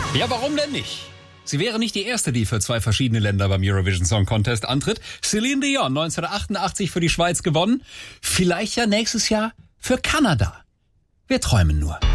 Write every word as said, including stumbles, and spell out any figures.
Ja, warum denn nicht? Sie wäre nicht die erste, die für zwei verschiedene Länder beim Eurovision Song Contest antritt. Celine Dion neunzehnhundertachtundachtzig für die Schweiz gewonnen. Vielleicht ja nächstes Jahr für Kanada. Wir träumen nur.